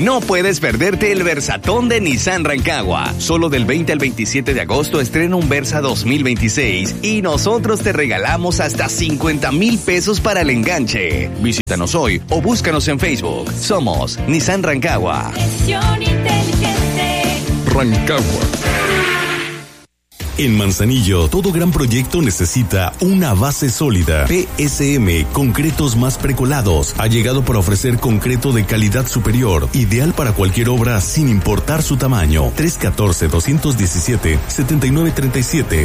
No puedes perderte el Versatón de Nissan Rancagua. Solo del 20 al 27 de agosto estrena un Versa 2026 y nosotros te regalamos hasta 50,000 pesos para el enganche. Visítanos hoy o búscanos en Facebook. Somos Nissan Rancagua. Gestión inteligente. Rancagua. En Manzanillo, todo gran proyecto necesita una base sólida. PSM, concretos más precolados, ha llegado para ofrecer concreto de calidad superior, ideal para cualquier obra sin importar su tamaño. 314-217-7937,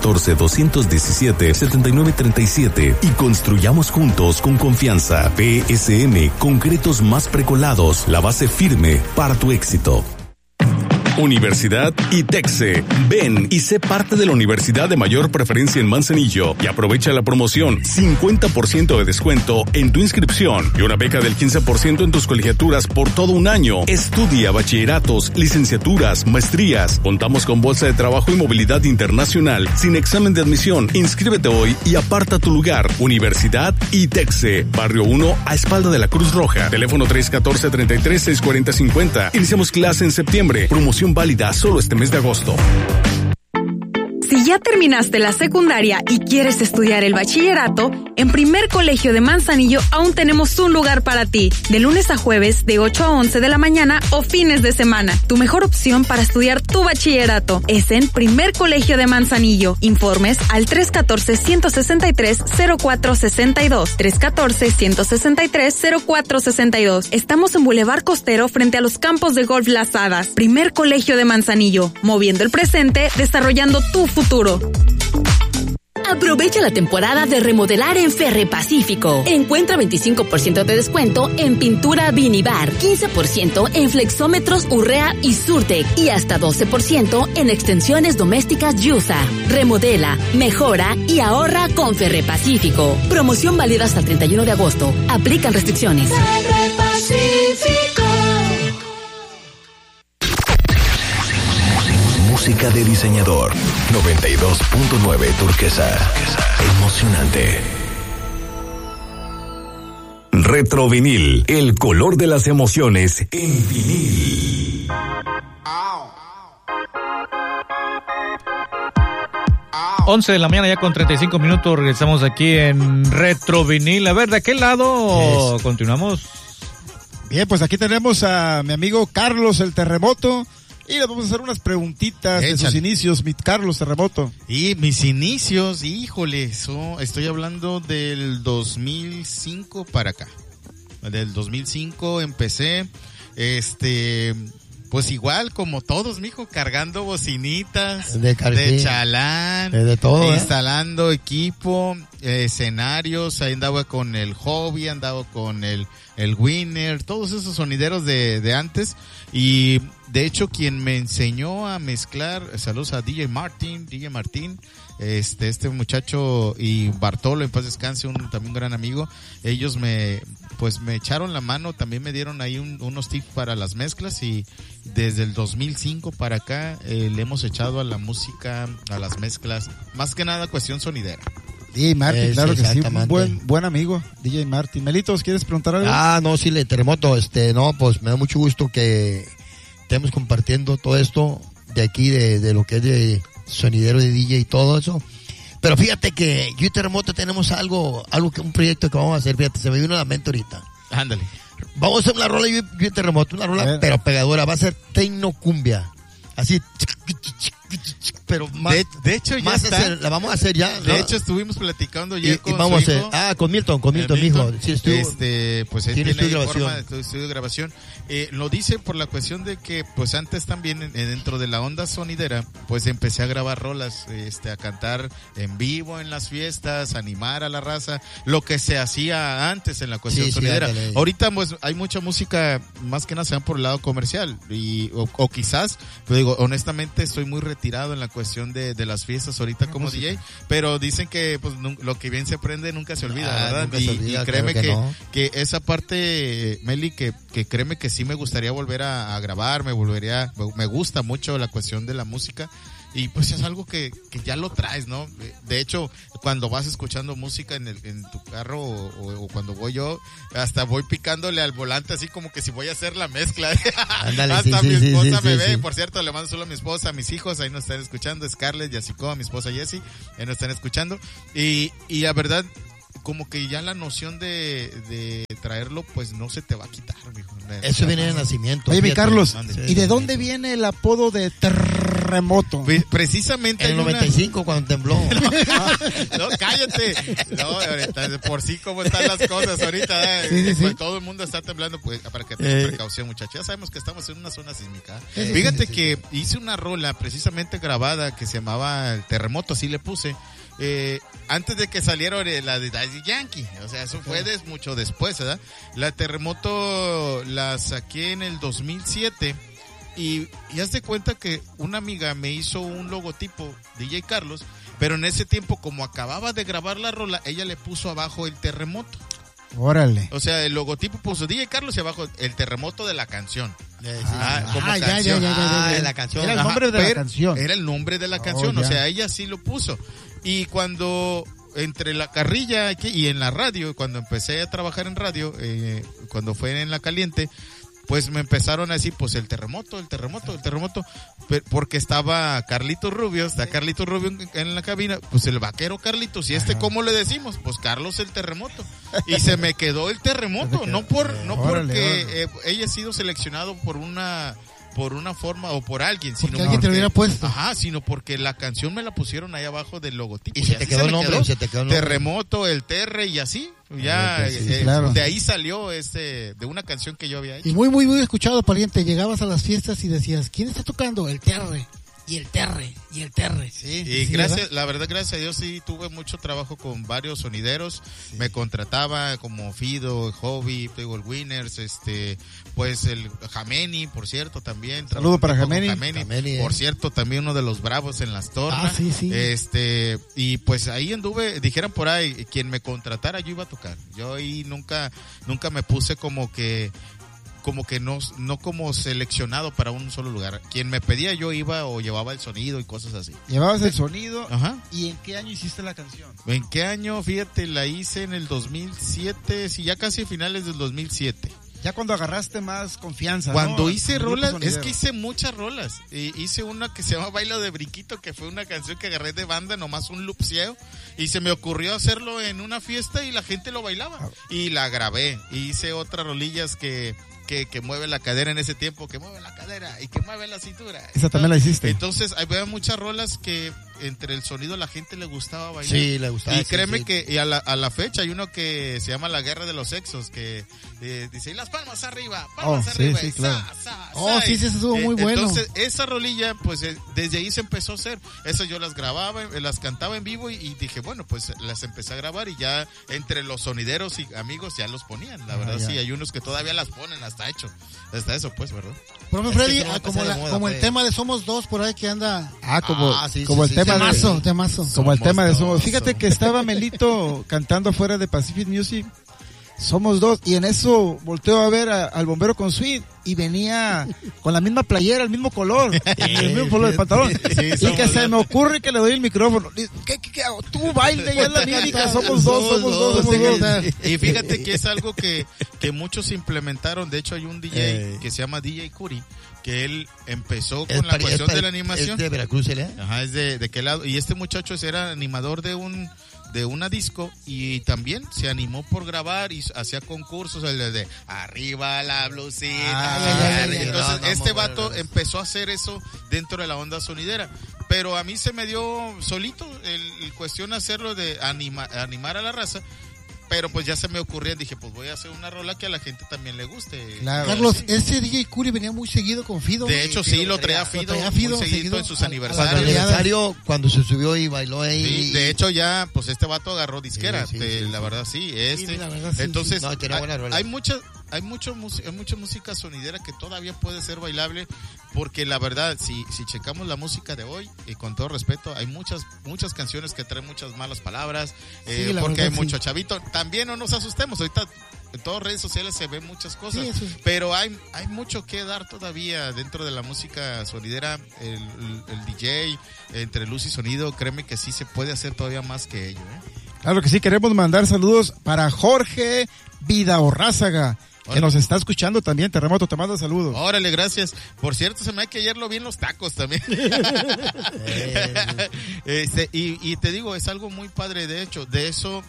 314-217-7937 y construyamos juntos con confianza. PSM, concretos más precolados, la base firme para tu éxito. Universidad ITEXE. Ven y sé parte de la universidad de mayor preferencia en Manzanillo y aprovecha la promoción 50% de descuento en tu inscripción y una beca del 15% en tus colegiaturas por todo un año. Estudia bachilleratos, licenciaturas, maestrías. Contamos con bolsa de trabajo y movilidad internacional sin examen de admisión. Inscríbete hoy y aparta tu lugar. Universidad ITEXE, Barrio 1 a espalda de la Cruz Roja. Teléfono 314-33-640-50. Iniciamos clase en septiembre. Promoción válida solo este mes de agosto. Si ya terminaste la secundaria y quieres estudiar el bachillerato, en Primer Colegio de Manzanillo aún tenemos un lugar para ti. De lunes a jueves, de 8 a 11 de la mañana o fines de semana. Tu mejor opción para estudiar tu bachillerato es en Primer Colegio de Manzanillo. Informes al 314-163-0462. 314-163-0462. Estamos en Boulevard Costero frente a los campos de golf Las Hadas. Primer Colegio de Manzanillo. Moviendo el presente, desarrollando tu futuro. Aprovecha la temporada de remodelar en Ferre Pacífico. Encuentra 25% de descuento en pintura Vinibar, 15% en flexómetros Urrea y Surtec y hasta 12% en extensiones domésticas Yusa. Remodela, mejora y ahorra con Ferre Pacífico. Promoción válida hasta el 31 de agosto. Aplican restricciones. Ferre Pacífico. Música de diseñador. 92.9 Turquesa. Emocionante. Retro Vinil. El color de las emociones en vinil. 11 de la mañana ya con 35 minutos. Regresamos aquí en Retro Vinil. A ver, ¿de aquel lado continuamos? Bien, pues aquí tenemos a mi amigo Carlos el Terremoto. Y le vamos a hacer unas preguntitas de sus inicios, mi Carlos Terremoto. Y mis inicios, híjole, estoy hablando del 2005 para acá. Del 2005 empecé, pues igual como todos, mijo, cargando bocinitas, de chalán, de todo, instalando equipo, escenarios, ahí andaba con el Hobby, andaba con el Winner, todos esos sonideros de antes. Y de hecho quien me enseñó a mezclar, saludos a DJ Martín, este muchacho, y Bartolo, en paz descanse, también un gran amigo. Ellos me echaron la mano, también me dieron ahí unos tips para las mezclas, y desde el 2005 para acá le hemos echado a la música, a las mezclas, más que nada cuestión sonidera. DJ Martín, claro que sí, un buen amigo, DJ Martín. Melitos, ¿quieres preguntar algo? No, sí, Terremoto, pues me da mucho gusto que estemos compartiendo todo esto de aquí, de lo que es de sonidero de DJ y todo eso. Pero fíjate que yo y Terremoto tenemos un proyecto que vamos a hacer, fíjate, se me vino a la mente ahorita. Ándale. Vamos a hacer una rola, yo y Terremoto, una rola pero pegadora, va a ser tecnocumbia. Así, pero más, de hecho ya más está. la vamos a hacer ya. De hecho estuvimos platicando ayer con vamos su hijo. Con Milton, mijo. Sí, pues él tiene forma de estudio de grabación. Lo dice por la cuestión de que pues antes también dentro de la onda sonidera pues empecé a grabar rolas, a cantar en vivo en las fiestas, animar a la raza, lo que se hacía antes en la cuestión sonidera. Ahorita pues hay mucha música, más que nada se van por el lado comercial o quizás, pues digo, honestamente estoy muy retirado en la cuestión de las fiestas ahorita como DJ, pero dicen que pues lo que bien se aprende nunca se olvida, ¿verdad? Y créeme que esa parte, Meli, que créeme que sí me gustaría volver a grabar, me gusta mucho la cuestión de la música, y pues es algo que ya lo traes, ¿no? De hecho, cuando vas escuchando música en tu carro o cuando voy yo, hasta voy picándole al volante así como que si voy a hacer la mezcla. Ándale, hasta mi esposa me ve, sí. por cierto, le mando solo a mi esposa, a mis hijos, ahí nos están escuchando, Scarlett, Yasico, a mi esposa Jessie, ahí nos están escuchando, y la verdad, como que ya la noción de traerlo, pues no se te va a quitar, mijo. Eso viene de nacimiento. Oye, mi Carlos, Sí. ¿y de dónde viene el apodo de terremoto? Precisamente en el 95 cuando tembló. No, cállate. No, ahorita, por sí como están las cosas ahorita, pues todo el mundo está temblando, pues para que tengan precaución, muchachos. Ya sabemos que estamos en una zona sísmica. Fíjate que hice una rola precisamente grabada que se llamaba El Terremoto, así le puse. Antes de que saliera la de Daddy Yankee, o sea, eso fue mucho después, ¿verdad? La Terremoto la saqué en el 2007 y haz de cuenta que una amiga me hizo un logotipo, DJ Carlos, pero en ese tiempo, como acababa de grabar la rola, ella le puso abajo El Terremoto. Órale. O sea, el logotipo puso DJ Carlos y abajo El Terremoto de la canción. Como canción. De la canción. Era el nombre de la canción. Era el nombre de la canción, o sea, ella sí lo puso. Y cuando entre la carrilla y en la radio, cuando empecé a trabajar en radio, cuando fue en La Caliente, pues me empezaron a decir, pues el terremoto, porque estaba Carlitos Rubio, está Carlitos Rubio en la cabina, pues el vaquero Carlitos, y ¿cómo le decimos? Pues Carlos el Terremoto, y se me quedó el Terremoto, no porque haya sido seleccionado por una forma o por alguien, porque sino alguien te lo hubiera puesto. Ajá, sino porque la canción me la pusieron ahí abajo del logotipo. Y se te quedó el nombre, Terremoto, el Terre y así. Ya, claro. De ahí salió de una canción que yo había hecho. Y muy, muy, muy escuchado, pariente. Llegabas a las fiestas y decías, ¿quién está tocando? El Terre. Y el Terre, y el Terre. Sí, y gracias, la verdad, gracias a Dios, sí, tuve mucho trabajo con varios sonideros. Sí. Me contrataba como Fido, Hobby, el Winners, pues el Jameni, por cierto, también. Saludo para Jameni. Por cierto, también uno de los bravos en las tornas. Sí, sí. Y pues ahí anduve, dijeran por ahí, quien me contratara yo iba a tocar. Yo ahí nunca me puse como que no como seleccionado para un solo lugar. Quien me pedía yo iba o llevaba el sonido y cosas así. ¿Llevabas el sonido? Ajá. ¿Y en qué año hiciste la canción? ¿En qué año? Fíjate, la hice en el 2007, sí, ya casi finales del 2007. Ya cuando agarraste más confianza, cuando ¿no? hice rolas, es que hice muchas rolas. Hice una que se llama Bailo de Brinquito, que fue una canción que agarré de banda, nomás un loopseo, y se me ocurrió hacerlo en una fiesta y la gente lo bailaba. Y la grabé. Hice otras rolillas que mueve la cadera en ese tiempo, que mueve la cadera y que mueve la cintura. Esa también la hiciste. Entonces, había muchas rolas que entre el sonido a la gente le gustaba bailar. Sí, le gustaba. Y créeme que y a la fecha hay uno que se llama La Guerra de los Sexos, que dice, y las palmas arriba, arriba. Sí, claro. Sí, eso estuvo muy bueno. Entonces, esa rolilla, pues desde ahí se empezó a hacer. Esas yo las grababa, las cantaba en vivo y dije, bueno, pues las empecé a grabar y ya entre los sonideros y amigos ya los ponían. La verdad, sí, hay unos que todavía las ponen hasta hecho. Hasta eso, pues, ¿verdad? Profe Freddy, como el tema de Somos Dos por ahí que anda. Como el tema temazo. Como el tema de Somos. Fíjate que estaba Melito cantando afuera de Pacific Music. Somos Dos, y en eso volteo a ver al bombero con suite y venía con la misma playera, el mismo color, el mismo color de pantalón. Y que se me ocurre que le doy el micrófono. ¿Qué hago? Tú baile, ya es la mímica, somos dos. Y fíjate que es algo que muchos implementaron. De hecho, hay un DJ que se llama DJ Curi, que él empezó con la cuestión de la animación. ¿Es de Veracruz, ¿eh? Ajá, es de qué lado. Y este muchacho era animador de una disco y también se animó por grabar y hacía concursos, el de arriba la blusita. Entonces vato empezó a hacer eso dentro de la onda sonidera. Pero a mí se me dio solito el cuestión hacerlo de animar a la raza. Pero pues ya se me ocurría, dije, pues voy a hacer una rola que a la gente también le guste. Claro. Carlos, ese DJ Curi venía muy seguido con Fido. De hecho, sí, lo traía Fido muy seguido en sus aniversarios. Cuando se subió y bailó ahí. Sí, de hecho ya, pues este vato agarró disquera, la verdad sí. Entonces, hay mucha música sonidera que todavía puede ser bailable, porque la verdad, si checamos la música de hoy, y con todo respeto, hay muchas canciones que traen muchas malas palabras, porque hay mucho chavito. También no nos asustemos, ahorita en todas redes sociales se ven muchas cosas, Sí, pero hay mucho que dar todavía dentro de la música sonidera, el DJ, entre luz y sonido, créeme que sí se puede hacer todavía más que ello, Claro que sí, queremos mandar saludos para Jorge Vidaorrázaga, que nos está escuchando también. Terremoto, te manda saludos. Órale, gracias. Por cierto, se me da que ayer lo vi en los tacos también. Y te digo, es algo muy padre. De hecho, de eso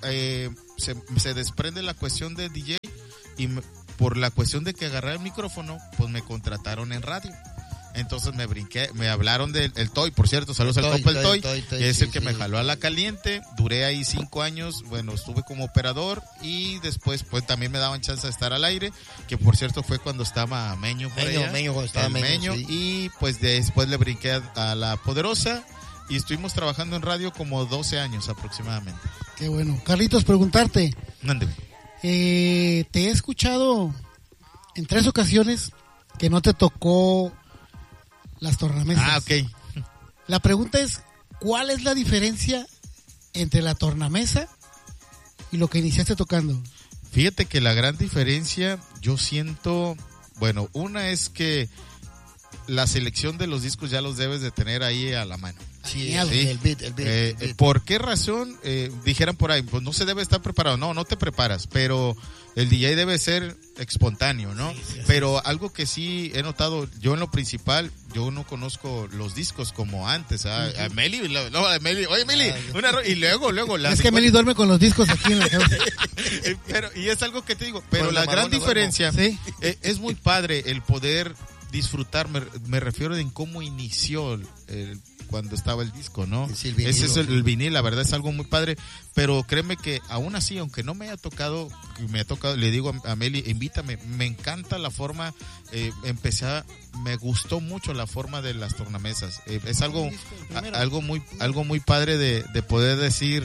se desprende la cuestión de DJ, y por la cuestión de que agarré el micrófono, pues me contrataron en radio. Entonces me hablaron del Toy, por cierto, saludos al compa el Toy, que es el que me jaló a la caliente. Duré ahí 5 años, bueno, estuve como operador, y después pues también me daban chance de estar al aire, que por cierto fue cuando estaba Meño por allá, cuando estaba Meño, sí. Y pues después le brinqué a La Poderosa, y estuvimos trabajando en radio como 12 años aproximadamente. Qué bueno. Carlitos, preguntarte. Mándeme. Te he escuchado en 3 ocasiones que no te tocó las tornamesas. Ah, ok. La pregunta es, ¿cuál es la diferencia entre la tornamesa y lo que iniciaste tocando? Fíjate que la gran diferencia, yo siento, bueno, una es que la selección de los discos ya los debes de tener ahí a la mano. Sí, el beat. ¿Por qué razón? Dijeran por ahí, pues no se debe estar preparado. No te preparas, pero el DJ debe ser espontáneo, ¿no? Sí, pero algo que sí he notado, yo en lo principal, yo no conozco los discos como antes. A Meli, oye Meli, y luego. Es que Meli duerme con los discos aquí en la casa. Y es algo que te digo, pero la gran diferencia, es muy padre el poder disfrutar, me refiero en cómo inició cuando estaba el disco, ¿no? Sí, el vinilo, ese es el vinil, la verdad es algo muy padre, pero créeme que aún así, aunque no me ha tocado, le digo a Meli, invítame, me encanta la forma, me gustó mucho la forma de las tornamesas, es algo muy padre de poder decir,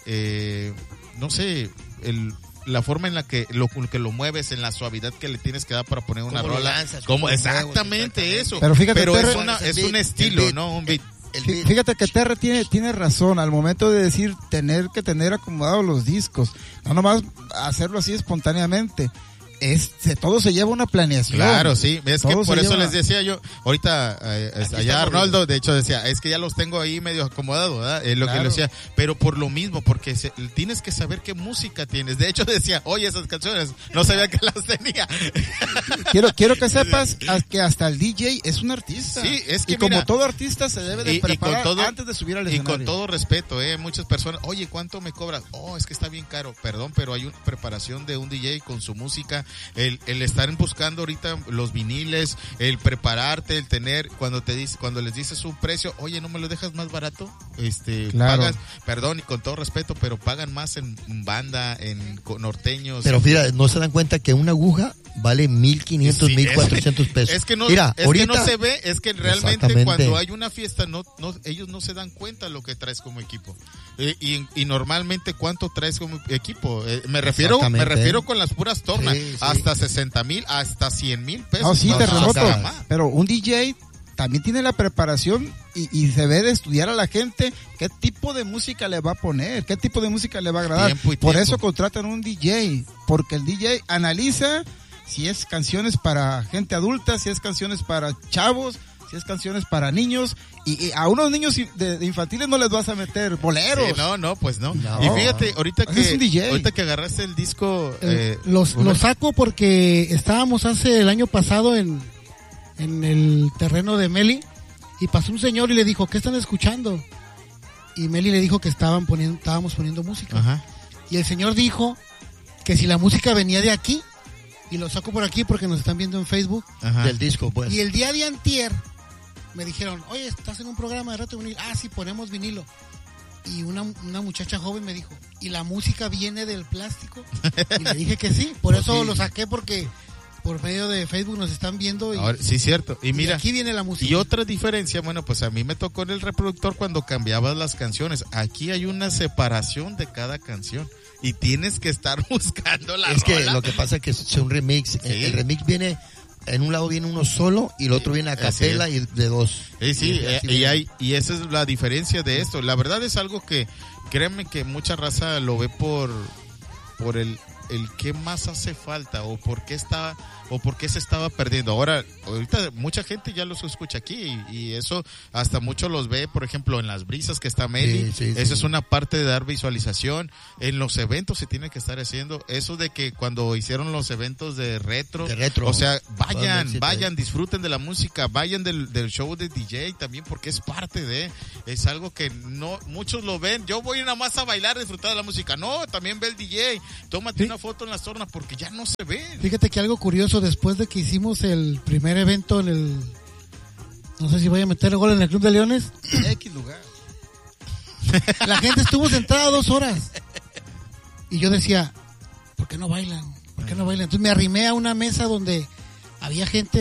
no sé, la forma en la que lo mueves, en la suavidad que le tienes que dar para poner una rola, exactamente eso. Pero fíjate, es un estilo, ¿no? Un beat. Fíjate que Terra tiene razón al momento de decir tener que tener acomodados los discos, no nomás hacerlo así espontáneamente. Todo se lleva una planeación. Claro, sí, es que por eso les decía yo, ahorita allá Arnoldo, de hecho decía, es que ya los tengo ahí medio acomodados, ¿verdad? Es lo que le decía, pero por lo mismo, porque tienes que saber qué música tienes. De hecho decía, oye, esas canciones, no sabía que las tenía. Quiero que sepas que hasta el DJ es un artista. Sí, es que y como todo artista se debe de preparar antes de subir al escenario. Y con todo respeto, muchas personas, oye, ¿cuánto me cobras? Oh, es que está bien caro. Perdón, pero hay una preparación de un DJ con su música. El estar buscando ahorita los viniles, el prepararte, el tener, cuando les dices un precio, oye, ¿no me lo dejas más barato? Claro. Pagas, perdón, y con todo respeto, pero pagan más en banda, en norteños. Pero mira, no se dan cuenta que una aguja vale 1,500, 1,400 pesos. Es que no, mira, ahorita, que no se ve, es que realmente cuando hay una fiesta, ellos no se dan cuenta lo que traes como equipo. Y normalmente, ¿cuánto traes como equipo? Me refiero con las puras tornas, hasta 60,000, hasta 100,000 pesos. No, sí, Terremoto, pero un DJ también tiene la preparación y se ve de estudiar a la gente qué tipo de música le va a poner, qué tipo de música le va a agradar. Por eso contratan un DJ, porque el DJ analiza si es canciones para gente adulta, si es canciones para chavos, si es canciones para niños, y a unos niños de infantiles no les vas a meter boleros. Sí, pues no. Y fíjate, ahorita que agarraste el disco... Lo saco porque estábamos el año pasado en el terreno de Meli, y pasó un señor y le dijo, ¿qué están escuchando? Y Meli le dijo que estábamos poniendo música. Ajá. Y el señor dijo que si la música venía de aquí, y lo saco por aquí porque nos están viendo en Facebook. Ajá. Del disco, pues. Y el día de antier me dijeron, oye, ¿estás en un programa de Retro Vinil? Ah, sí, ponemos vinilo. Y una muchacha joven me dijo, ¿y la música viene del plástico? Y le dije que sí, por eso lo saqué, porque por medio de Facebook nos están viendo. Ahora, sí, cierto. Y mira, aquí viene la música. Y otra diferencia, bueno, pues a mí me tocó en el reproductor cuando cambiabas las canciones. Aquí hay una separación de cada canción y tienes que estar buscando la rola. Es que lo que pasa es que es un remix. Sí. El remix viene, en un lado viene uno solo y el otro viene a capela y de dos. Sí, y esa es la diferencia de esto. La verdad es algo que, créeme que mucha raza lo ve por el qué más hace falta o por qué se estaba perdiendo. Ahorita mucha gente ya los escucha aquí y eso hasta mucho los ve, por ejemplo, en las brisas que está Meli. Eso es una parte de dar visualización. En los eventos se tiene que estar haciendo eso de que cuando hicieron los eventos de retro. O sea, vayan, disfruten de la música, vayan del show de DJ también, porque es parte es algo que no muchos lo ven. Yo voy nada más a bailar, disfrutar de la música. No, también ve el DJ, tómate una foto en las tornas porque ya no se ve. Fíjate que algo curioso, después de que hicimos el primer evento en el, no sé si voy a meter el gol en el Club de Leones, X lugar, la gente estuvo sentada 2 horas y yo decía, ¿por qué no bailan? Entonces me arrimé a una mesa donde había gente